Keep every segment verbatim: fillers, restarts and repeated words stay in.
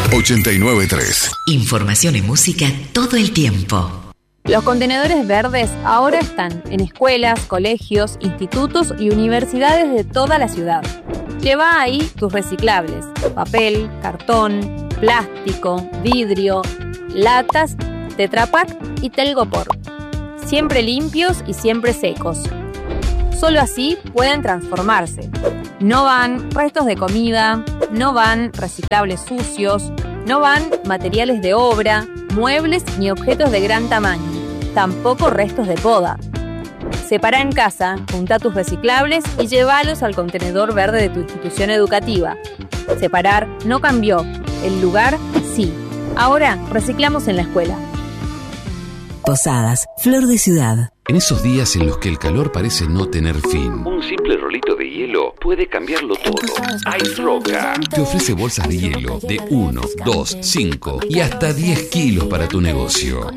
ochenta y nueve punto tres. Información y música todo el tiempo. Los contenedores verdes ahora están en escuelas, colegios, institutos y universidades de toda la ciudad. Lleva ahí tus reciclables: papel, cartón, plástico, vidrio, latas, Tetra Pak y Telgopor. Siempre limpios y siempre secos. Solo así pueden transformarse. No van restos de comida, no van reciclables sucios, no van materiales de obra, muebles ni objetos de gran tamaño, tampoco restos de poda. Separa en casa, junta tus reciclables y llévalos al contenedor verde de tu institución educativa. Separar no cambió, el lugar sí. Ahora reciclamos en la escuela. Posadas, Flor de Ciudad. En esos días en los que el calor parece no tener fin, un simple rolito de hielo puede cambiarlo todo. Ice Roca te ofrece bolsas de hielo de uno, dos, cinco y hasta diez kilos para tu negocio.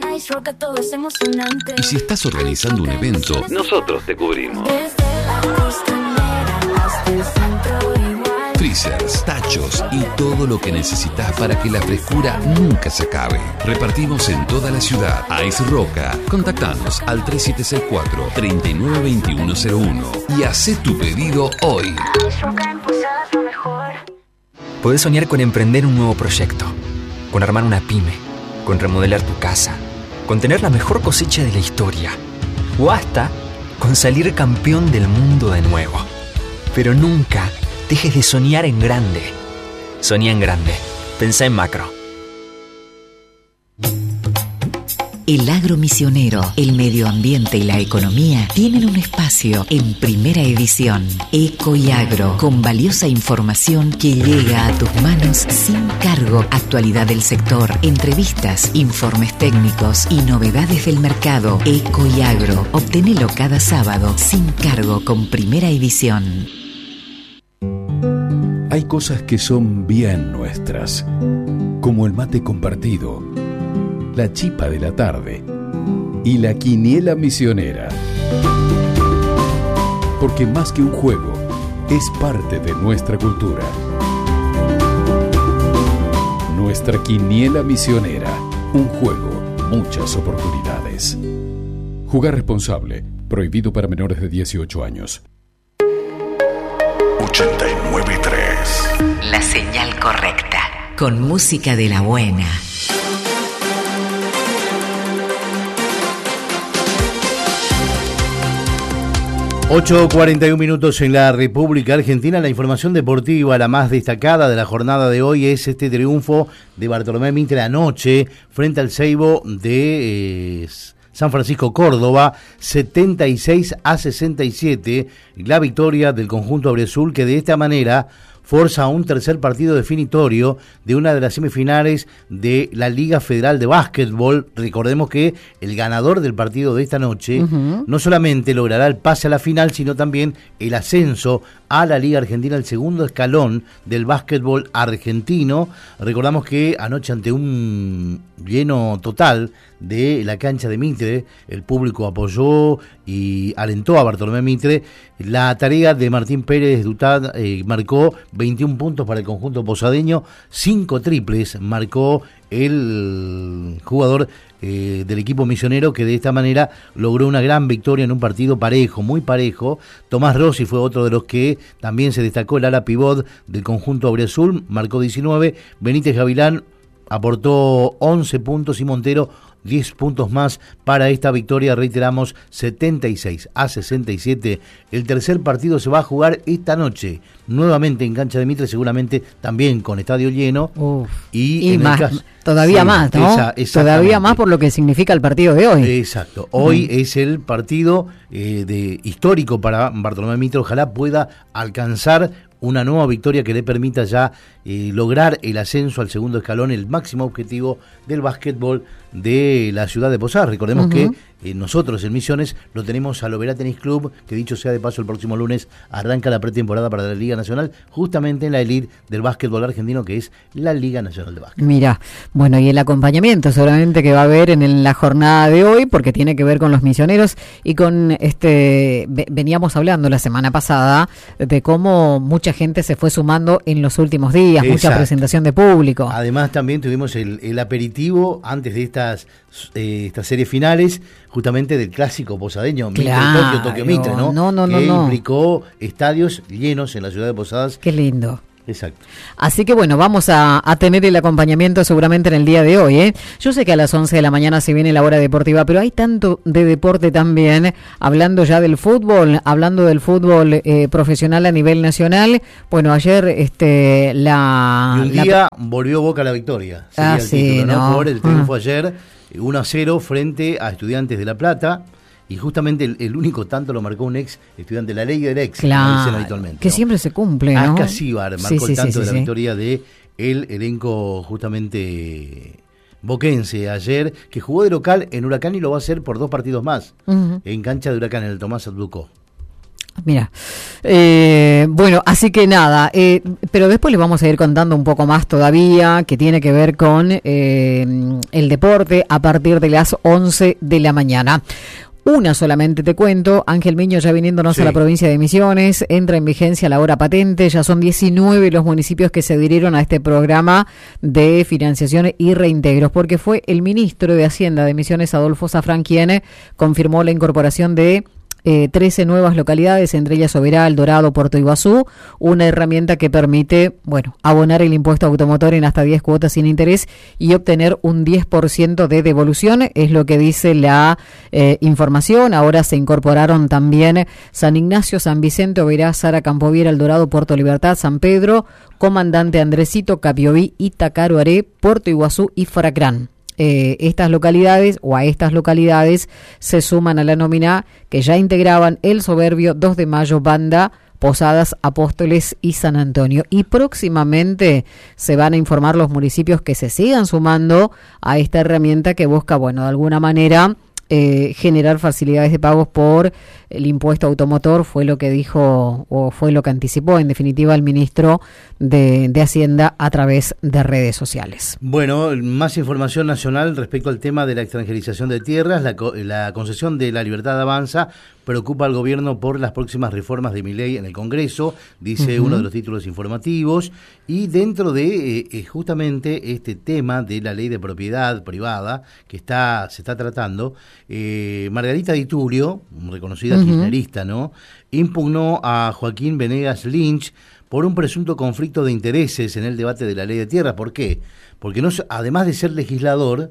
Y si estás organizando un evento, nosotros te cubrimos. Freezers, tachos y todo lo que necesitas para que la frescura nunca se acabe. Repartimos en toda la ciudad. Ice Roca. Contactanos al tres siete seis cuatro, tres nueve dos uno cero uno y haz tu pedido hoy. Podés soñar con emprender un nuevo proyecto, con armar una pyme, con remodelar tu casa, con tener la mejor cosecha de la historia o hasta con salir campeón del mundo de nuevo. Pero nunca dejes de soñar en grande. Soñá en grande. Pensá en macro. El agro misionero, el medio ambiente y la economía tienen un espacio en Primera Edición. Eco y Agro, con valiosa información que llega a tus manos sin cargo. Actualidad del sector, entrevistas, informes técnicos y novedades del mercado. Eco y Agro, obtenelo cada sábado sin cargo con Primera Edición. Hay cosas que son bien nuestras, como el mate compartido, la chipa de la tarde y la quiniela misionera. Porque más que un juego, es parte de nuestra cultura. Nuestra quiniela misionera, un juego, muchas oportunidades. Jugar responsable, prohibido para menores de dieciocho años. ochenta y nueve punto tres. La señal correcta, con música de la buena. ocho cuarenta y un minutos en la República Argentina. La información deportiva, la más destacada de la jornada de hoy, es este triunfo de Bartolomé Mitre anoche frente al Seibo de... Eh, San Francisco Córdoba, setenta y seis a sesenta y siete, la victoria del conjunto auriazul, que de esta manera forza un tercer partido definitorio de una de las semifinales de la Liga Federal de Básquetbol. Recordemos que el ganador del partido de esta noche uh-huh. no solamente logrará el pase a la final, sino también el ascenso a la Liga Argentina, el segundo escalón del básquetbol argentino. Recordamos que anoche, ante un lleno total de la cancha de Mitre, el público apoyó y alentó a Bartolomé Mitre. La tarea de Martín Pérez Dutad eh, marcó veintiún puntos para el conjunto posadeño, cinco triples marcó el jugador eh, del equipo misionero, que de esta manera logró una gran victoria en un partido parejo, muy parejo. Tomás Rossi fue otro de los que también se destacó, el ala pivot del conjunto auriazul, marcó diecinueve, Benítez Gavilán aportó once puntos y Montero diez puntos más para esta victoria. Reiteramos, setenta y seis a sesenta y siete. El tercer partido se va a jugar esta noche, nuevamente en cancha de Mitre, seguramente también con estadio lleno. Uf, y y en más, el caso, todavía sí, más, ¿no? Esa, todavía más por lo que significa el partido de hoy. Exacto, hoy uh-huh. es el partido eh, de histórico para Bartolomé Mitre. Ojalá pueda alcanzar una nueva victoria que le permita ya eh, lograr el ascenso al segundo escalón, el máximo objetivo del básquetbol de la ciudad de Posadas. Recordemos uh-huh. que eh, nosotros en Misiones lo tenemos al Oberá Tenis Club, que dicho sea de paso el próximo lunes arranca la pretemporada para la Liga Nacional, justamente en la elite del básquetbol argentino, que es la Liga Nacional de Básquet. Mira, bueno, y el acompañamiento seguramente que va a haber en la jornada de hoy, porque tiene que ver con los misioneros y con este, veníamos hablando la semana pasada de cómo mucha gente se fue sumando en los últimos días, Exacto. mucha presentación de público. Además también tuvimos el, el aperitivo antes de estas, eh, estas series finales, justamente del clásico posadeño, claro. Mitre Tokio, Tokio Mitre, ¿no? No, no, no, que no. implicó estadios llenos en la ciudad de Posadas. Qué lindo. Exacto. Así que bueno, vamos a, a tener el acompañamiento seguramente en el día de hoy, ¿eh? Yo sé que a las once de la mañana se viene la hora deportiva, pero hay tanto de deporte también, hablando ya del fútbol, hablando del fútbol eh, profesional a nivel nacional. Bueno, ayer este la... Y un la... día volvió Boca a la victoria, sería ah, el sí, título, ¿no? no. Por el triunfo ah. ayer, uno a cero frente a Estudiantes de La Plata. Y justamente el, el único tanto lo marcó un ex estudiante, la ley del ex, claro, como dicen habitualmente. Que ¿no? siempre se cumple, ¿no? Asca Cibar marcó sí, sí, el tanto sí, de sí, la sí. victoria de el elenco justamente boquense ayer, que jugó de local en Huracán y lo va a hacer por dos partidos más, uh-huh. en cancha de Huracán, en el Tomás Abducó. Mira, eh, bueno, así que nada, eh, pero después les vamos a ir contando un poco más todavía, que tiene que ver con eh, el deporte a partir de las once de la mañana. Una solamente te cuento, Ángel Miño ya viniéndonos sí. a la provincia de Misiones, entra en vigencia la hora patente, ya son diecinueve los municipios que se adhirieron a este programa de financiación y reintegros, porque fue el ministro de Hacienda de Misiones, Adolfo Zafrán, quien confirmó la incorporación de Eh, trece nuevas localidades, entre ellas Oberá, El Dorado, Puerto Iguazú, una herramienta que permite, bueno, abonar el impuesto automotor en hasta diez cuotas sin interés y obtener un diez por ciento de devolución, es lo que dice la eh, información. Ahora se incorporaron también San Ignacio, San Vicente, Oberá, Sara, Campoviera, El Dorado, Puerto Libertad, San Pedro, Comandante Andresito, Capioví, Itacaroaré, Puerto Iguazú y Fracrán. Eh, estas localidades o a estas localidades se suman a la nómina que ya integraban El Soberbio, dos de Mayo, Banda, Posadas, Apóstoles y San Antonio. Y próximamente se van a informar los municipios que se sigan sumando a esta herramienta que busca, bueno, de alguna manera eh, generar facilidades de pagos por el impuesto automotor, fue lo que dijo o fue lo que anticipó en definitiva el ministro de, de Hacienda a través de redes sociales. Bueno, más información nacional respecto al tema de la extranjerización de tierras. La, la concesión de la libertad avanza, preocupa al gobierno por las próximas reformas de Milei en el Congreso, dice uh-huh. uno de los títulos informativos, y dentro de eh, justamente este tema de la ley de propiedad privada que está se está tratando, eh, Margarita Di Tulio, reconocida uh-huh. kirchnerista, ¿no?, impugnó a Joaquín Venegas Lynch por un presunto conflicto de intereses en el debate de la ley de tierras. ¿Por qué? Porque no, además de ser legislador,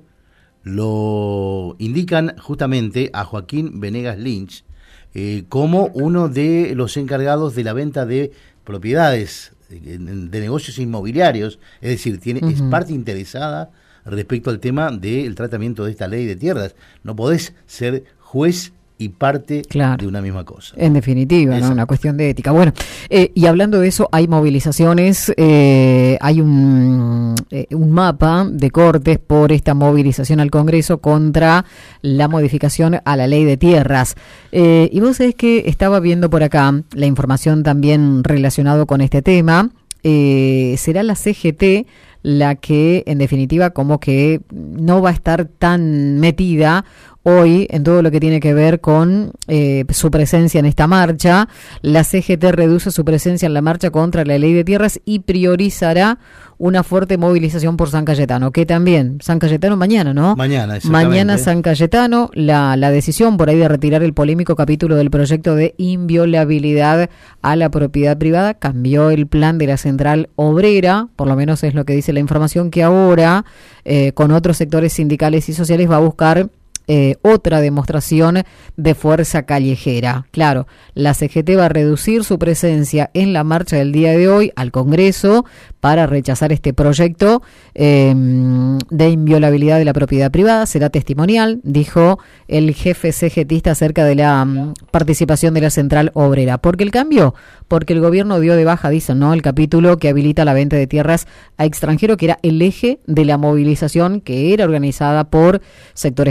lo indican justamente a Joaquín Venegas Lynch eh, como uno de los encargados de la venta de propiedades, de, de negocios inmobiliarios, es decir, tiene uh-huh. es parte interesada respecto al tema del tratamiento de esta ley de tierras. No podés ser juez y parte claro. de una misma cosa. En definitiva, ¿no? Una cuestión de ética. Bueno, eh, y hablando de eso, hay movilizaciones, eh, hay un, eh, un mapa de cortes por esta movilización al Congreso contra la modificación a la ley de tierras. Eh, y vos sabés que estaba viendo por acá la información también relacionado con este tema. Eh, será la C G T la que en definitiva como que no va a estar tan metida hoy en todo lo que tiene que ver con eh, su presencia en esta marcha. La C G T reduce su presencia en la marcha contra la ley de tierras y priorizará una fuerte movilización por San Cayetano, que también, San Cayetano mañana, ¿no? Mañana, exactamente. Mañana San Cayetano, la, la decisión por ahí de retirar el polémico capítulo del proyecto de inviolabilidad a la propiedad privada cambió el plan de la central obrera, por lo menos es lo que dice la información, que ahora eh, con otros sectores sindicales y sociales va a buscar Eh, otra demostración de fuerza callejera. Claro, la C G T va a reducir su presencia en la marcha del día de hoy al Congreso para rechazar este proyecto eh, de inviolabilidad de la propiedad privada. Será testimonial, dijo el jefe CGTista acerca de la um, participación de la central obrera. ¿Por qué el cambio? Porque el gobierno dio de baja, dicen, ¿no?, el capítulo que habilita la venta de tierras a extranjero, que era el eje de la movilización que era organizada por sectores políticos,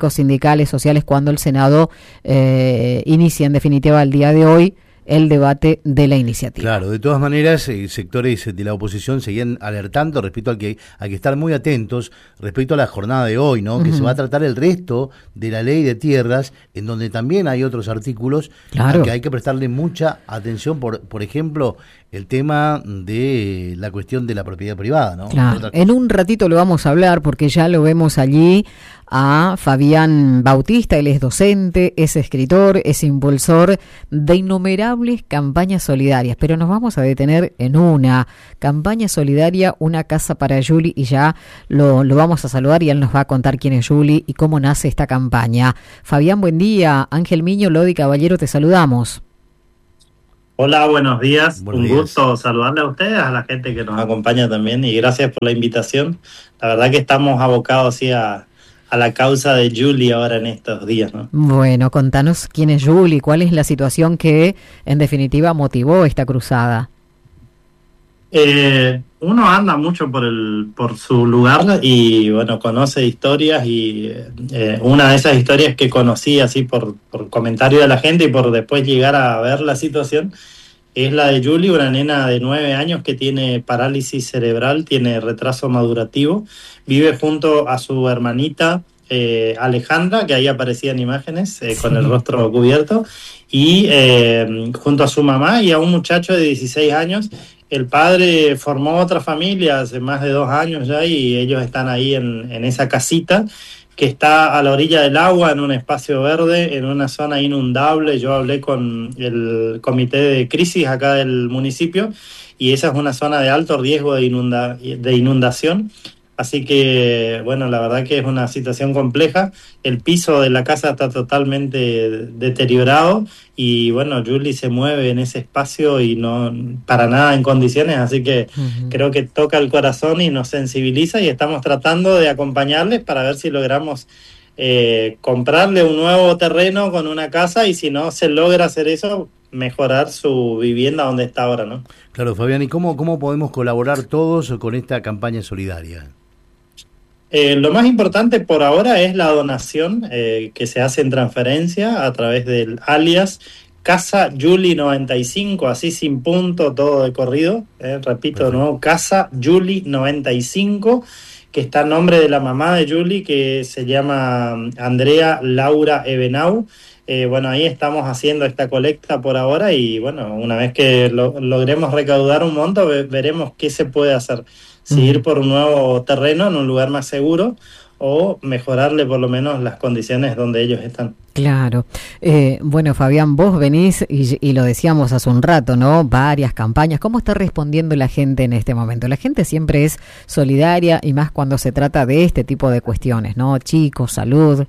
políticos, sindicales, sociales, cuando el Senado eh, inicia en definitiva el día de hoy el debate de la iniciativa. Claro, de todas maneras, eh, sectores de la oposición seguían alertando respecto al que hay que estar muy atentos respecto a la jornada de hoy, ¿no? Uh-huh. Que se va a tratar el resto de la ley de tierras, en donde también hay otros artículos claro. a que hay que prestarle mucha atención, por, por ejemplo, el tema de la cuestión de la propiedad privada, ¿no? Claro. En un ratito lo vamos a hablar porque ya lo vemos allí a Fabián Bautista. Él es docente, es escritor, es impulsor de innumerables campañas solidarias, pero nos vamos a detener en una campaña solidaria, Una Casa para Juli, y ya lo, lo vamos a saludar y él nos va a contar quién es Juli y cómo nace esta campaña. Fabián, buen día. Ángel Miño, Lodi Caballero, te saludamos. Hola, buenos días. Buenos Un días. gusto saludarle a ustedes, a la gente que nos acompaña también, y gracias por la invitación. La verdad que estamos abocados sí, a, a la causa de Juli ahora en estos días, ¿no? Bueno, contanos quién es Juli, cuál es la situación que en definitiva motivó esta cruzada. Eh, uno anda mucho por el por su lugar y bueno, conoce historias, y eh, una de esas historias que conocí así por, por comentario de la gente y por después llegar a ver la situación es la de Juli, una nena de nueve años que tiene parálisis cerebral, tiene retraso madurativo, vive junto a su hermanita eh, Alejandra, que ahí aparecían imágenes eh, sí. con el rostro cubierto, y eh, junto a su mamá y a un muchacho de dieciséis años. El padre formó otra familia hace más de dos años ya, y ellos están ahí en, en esa casita que está a la orilla del agua, en un espacio verde, en una zona inundable. Yo hablé con el comité de crisis acá del municipio y esa es una zona de alto riesgo de, inunda, de inundación. Así que, bueno, la verdad que es una situación compleja. El piso de la casa está totalmente deteriorado y, bueno, Juli se mueve en ese espacio y no para nada en condiciones. Así que uh-huh. creo que toca el corazón y nos sensibiliza, y estamos tratando de acompañarles para ver si logramos eh, comprarle un nuevo terreno con una casa, y si no se logra hacer eso, mejorar su vivienda donde está ahora, ¿no? Claro, Fabián, ¿y cómo, cómo podemos colaborar todos con esta campaña solidaria? Eh, lo más importante por ahora es la donación eh, que se hace en transferencia a través del alias Casa Juli noventa y cinco, así sin punto, todo de corrido. Eh, repito de nuevo, Casa Juli noventa y cinco, que está en nombre de la mamá de Juli, que se llama Andrea Laura Ebenau. Eh, bueno, ahí estamos haciendo esta colecta por ahora y, bueno, una vez que lo, logremos recaudar un monto, ve, veremos qué se puede hacer. Si ir por un nuevo terreno en un lugar más seguro o mejorarle por lo menos las condiciones donde ellos están. Claro. Eh, bueno, Fabián, vos venís y, y lo decíamos hace un rato, ¿no? Varias campañas. ¿Cómo está respondiendo la gente en este momento? La gente siempre es solidaria y más cuando se trata de este tipo de cuestiones, ¿no? Chicos, salud.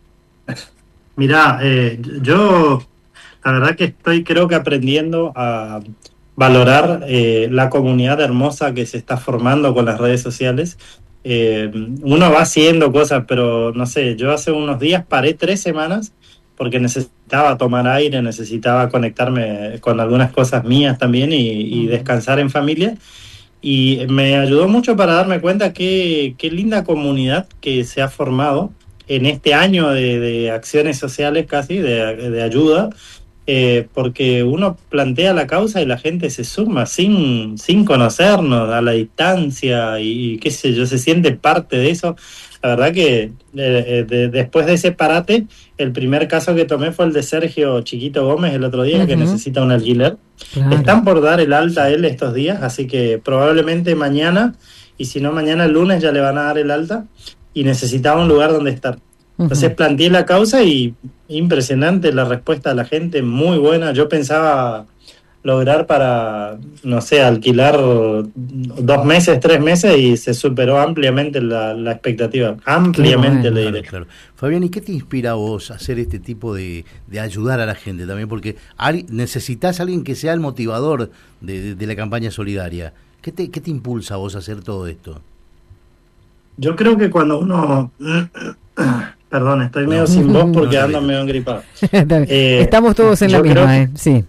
Mirá, eh, yo la verdad que estoy creo que aprendiendo a valorar eh, la comunidad hermosa que se está formando con las redes sociales. Eh, uno va haciendo cosas, pero no sé, yo hace unos días paré tres semanas porque necesitaba tomar aire, necesitaba conectarme con algunas cosas mías también y, y descansar en familia. Y me ayudó mucho para darme cuenta que qué linda comunidad que se ha formado en este año de, de acciones sociales casi, de, de ayuda, eh, porque uno plantea la causa y la gente se suma sin, sin conocernos, a la distancia, y, y qué sé yo, se siente parte de eso. La verdad que eh, de, después de ese parate, el primer caso que tomé fue el de Sergio Chiquito Gómez el otro día, uh-huh. que necesita un alquiler. Claro. Están por dar el alta a él estos días, así que probablemente mañana, y si no mañana el lunes ya le van a dar el alta, y necesitaba un lugar donde estar. Entonces uh-huh. planteé la causa y impresionante la respuesta de la gente, muy buena. Yo pensaba lograr para, no sé, alquilar dos meses, tres meses, y se superó ampliamente la, la expectativa. Ampliamente, bueno, le diré. Claro, claro. Fabián, ¿y qué te inspira a vos a hacer este tipo de, de ayudar a la gente también? Porque hay, necesitas a alguien que sea el motivador de, de, de la campaña solidaria. ¿Qué te, qué te impulsa a vos a hacer todo esto? Yo creo que cuando uno... Perdón, estoy medio no, sin voz porque no, ando medio engripado. eh, Estamos todos en la misma, que, eh. sí.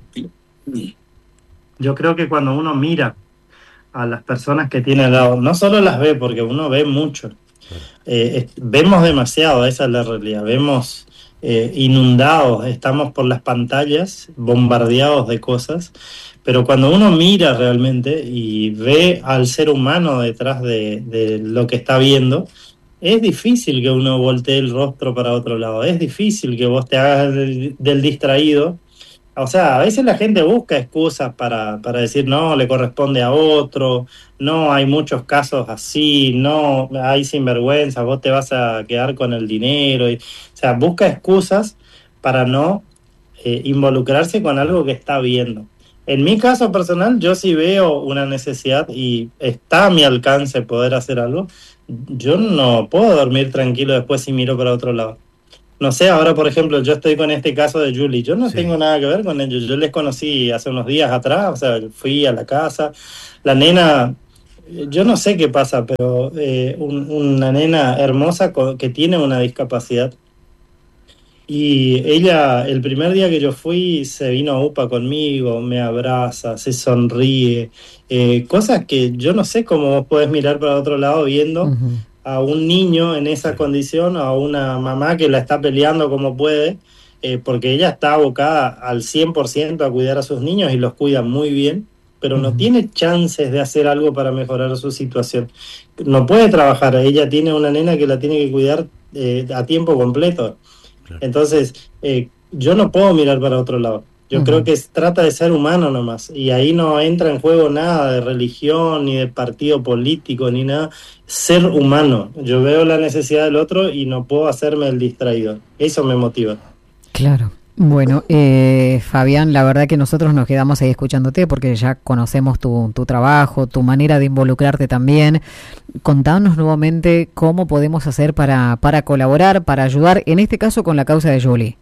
Yo creo que cuando uno mira a las personas que tiene al lado, no solo las ve, porque uno ve mucho, Eh, es, vemos demasiado, esa es la realidad, vemos eh, inundados, estamos por las pantallas, bombardeados de cosas, pero cuando uno mira realmente y ve al ser humano detrás de, de lo que está viendo, es difícil que uno voltee el rostro para otro lado, es difícil que vos te hagas del, del distraído. O sea, a veces la gente busca excusas para, para decir no, le corresponde a otro, no, hay muchos casos así, no, hay sinvergüenza, vos te vas a quedar con el dinero. Y, o sea, busca excusas para no eh, involucrarse con algo que está viendo. En mi caso personal, yo sí veo una necesidad y está a mi alcance poder hacer algo. Yo no puedo dormir tranquilo después si miro para otro lado. No sé, ahora por ejemplo, yo estoy con este caso de Julie, yo no sí. tengo nada que ver con ellos, yo les conocí hace unos días atrás, o sea, fui a la casa, la nena, yo no sé qué pasa, pero eh, un, una nena hermosa con, que tiene una discapacidad, y ella, el primer día que yo fui, se vino a UPA conmigo, me abraza, se sonríe, eh, cosas que yo no sé cómo vos podés mirar para otro lado viendo uh-huh. a un niño en esa condición, a una mamá que la está peleando como puede, eh, porque ella está abocada al cien por ciento a cuidar a sus niños y los cuida muy bien, pero uh-huh. no tiene chances de hacer algo para mejorar su situación. No puede trabajar, ella tiene una nena que la tiene que cuidar eh, a tiempo completo. Entonces, eh, yo no puedo mirar para otro lado. Yo uh-huh. creo que es, trata de ser humano nomás. Y ahí no entra en juego nada de religión, ni de partido político, ni nada. Ser humano. Yo veo la necesidad del otro y no puedo hacerme el distraído. Eso me motiva. Claro. Bueno, eh, Fabián, la verdad que nosotros nos quedamos ahí escuchándote porque ya conocemos tu, tu trabajo, tu manera de involucrarte también. Contanos nuevamente cómo podemos hacer para, para colaborar, para ayudar, en este caso con la causa de Julie.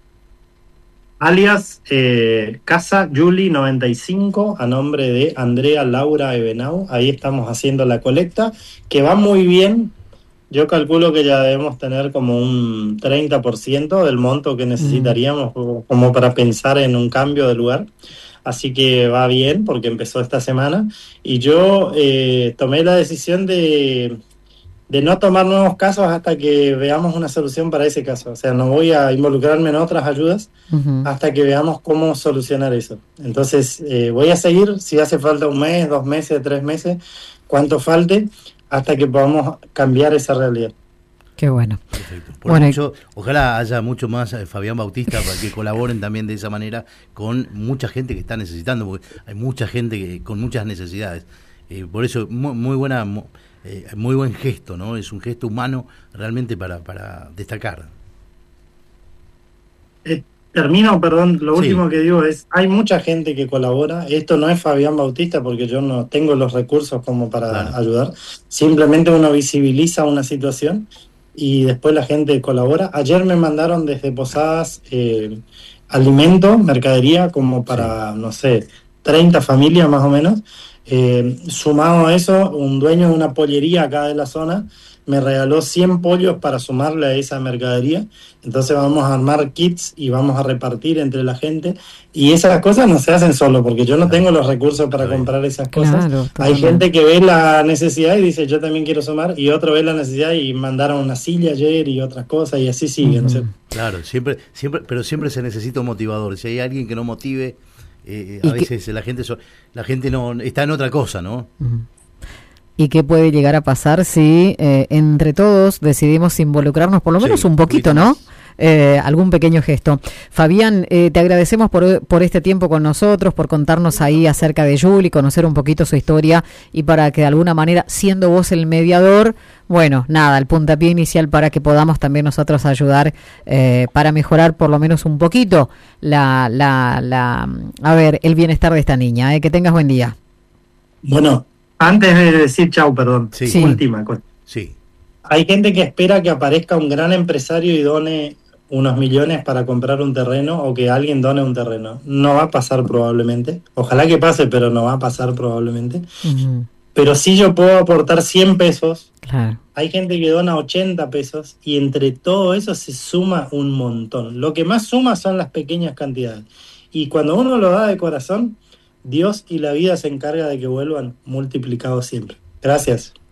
Alias eh, Casa Julie noventa y cinco, a nombre de Andrea Laura Ebenau. Ahí estamos haciendo la colecta, que va muy bien. Yo calculo que ya debemos tener como un treinta por ciento del monto que necesitaríamos mm. como para pensar en un cambio de lugar. Así que va bien porque empezó esta semana. Y yo eh, tomé la decisión de, de no tomar nuevos casos hasta que veamos una solución para ese caso. O sea, no voy a involucrarme en otras ayudas uh-huh. hasta que veamos cómo solucionar eso. Entonces eh, voy a seguir, si hace falta un mes, dos meses, tres meses, cuánto falte, hasta que podamos cambiar esa realidad. Qué bueno. Perfecto. Por bueno, mucho, ojalá haya mucho más eh, Fabián Bautista para que colaboren también de esa manera con mucha gente que está necesitando, porque hay mucha gente que, con muchas necesidades. Eh, por eso, muy, muy buena, muy, eh, muy buen gesto, ¿no? Es un gesto humano realmente para, para destacar. Eh, termino, perdón, lo sí. último que digo es, hay mucha gente que colabora, esto no es Fabián Bautista porque yo no tengo los recursos como para claro. ayudar, simplemente uno visibiliza una situación y después la gente colabora. Ayer me mandaron desde Posadas eh, alimento, mercadería, como para, sí. no sé, treinta familias más o menos. Eh, sumado a eso, un dueño de una pollería acá de la zona me regaló cien pollos para sumarle a esa mercadería. Entonces vamos a armar kits y vamos a repartir entre la gente. Y esas cosas no se hacen solo, porque yo no tengo los recursos para comprar esas cosas. Claro, hay gente que ve la necesidad y dice, yo también quiero sumar, y otro ve la necesidad y mandaron una silla ayer y otras cosas, y así sigue. Uh-huh. No sé. Claro, siempre, siempre, pero siempre se necesita un motivador. Si hay alguien que no motive, eh, a veces que... la gente la gente no está en otra cosa, ¿no? Uh-huh. ¿Y qué puede llegar a pasar si eh, entre todos decidimos involucrarnos por lo menos sí, un poquito, ¿no? Eh, algún pequeño gesto. Fabián, eh, te agradecemos por, por este tiempo con nosotros, por contarnos ahí acerca de Julie, conocer un poquito su historia y para que de alguna manera, siendo vos el mediador, bueno, nada, el puntapié inicial para que podamos también nosotros ayudar eh, para mejorar por lo menos un poquito la, la, la, a ver, el bienestar de esta niña. Eh, que tengas buen día. Bueno, antes de decir chau, perdón, sí. Sí. última cosa. Sí. Hay gente que espera que aparezca un gran empresario y done unos millones para comprar un terreno o que alguien done un terreno. No va a pasar probablemente. Ojalá que pase, pero no va a pasar probablemente. Uh-huh. Pero sí yo puedo aportar cien pesos. Claro. Hay gente que dona ochenta pesos y entre todo eso se suma un montón. Lo que más suma son las pequeñas cantidades. Y cuando uno lo da de corazón, Dios y la vida se encarga de que vuelvan multiplicados siempre. Gracias.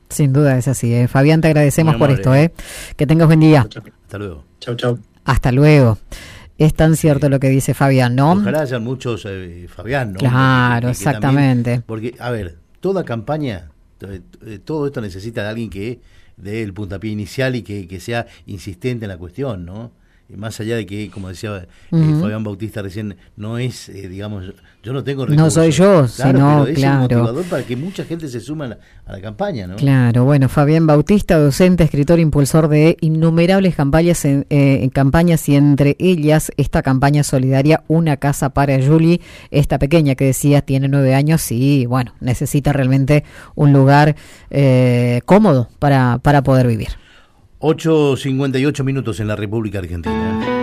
Sin duda es así. ¿eh? Fabián, te agradecemos por esto. ¿eh? Que tengas buen día. Chau, chau. Hasta luego. Chau, chau. Hasta luego. Es tan cierto sí. lo que dice Fabián, ¿no? Ojalá haya muchos eh, Fabián, ¿no? Claro, que, que, que exactamente. También, porque, a ver, toda campaña, todo esto necesita de alguien que dé el puntapié inicial y que, que sea insistente en la cuestión, ¿no? Más allá de que, como decía eh, uh-huh. Fabián Bautista recién, no es, eh, digamos, yo no tengo recursos. No soy yo, claro, sino, pero es claro. un motivador para que mucha gente se suma a la, a la campaña, ¿no? Claro, bueno, Fabián Bautista, docente, escritor, impulsor de innumerables campañas, en, eh, en campañas y entre ellas esta campaña solidaria Una Casa para Julie, esta pequeña que decías tiene nueve años y, bueno, necesita realmente un lugar eh, cómodo para, para poder vivir. ocho cincuenta y ocho minutos en la República Argentina.